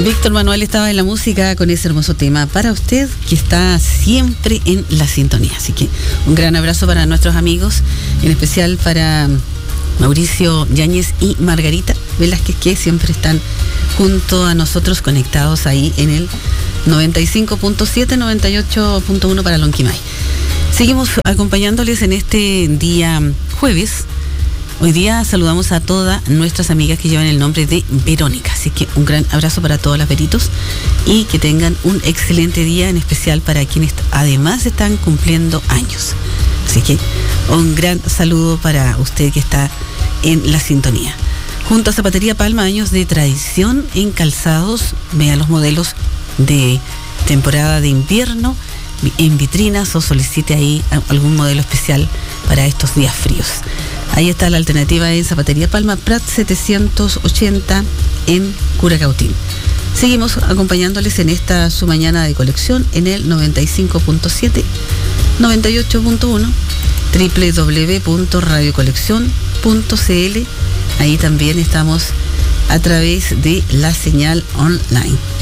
Víctor Manuel estaba en la música con ese hermoso tema para usted que está siempre en la sintonía. Así que un gran abrazo para nuestros amigos, en especial para Mauricio Yáñez y Margarita Velázquez, que siempre están junto a nosotros conectados ahí en el 95.7, 98.1 para Lonquimay. Seguimos acompañándoles en este día jueves. Hoy día saludamos a todas nuestras amigas que llevan el nombre de Verónica, así que un gran abrazo para todas las Veritos y que tengan un excelente día, en especial para quienes además están cumpliendo años. Así que un gran saludo para usted que está en la sintonía. Junto a Zapatería Palma, años de tradición en calzados, vea los modelos de temporada de invierno en vitrinas o solicite ahí algún modelo especial para estos días fríos. Ahí está la alternativa en Zapatería Palma, Prat 780 en Curacautín. Seguimos acompañándoles en esta su mañana de colección en el 95.7, 98.1, www.radiocolección.cl. Ahí también estamos a través de la señal online.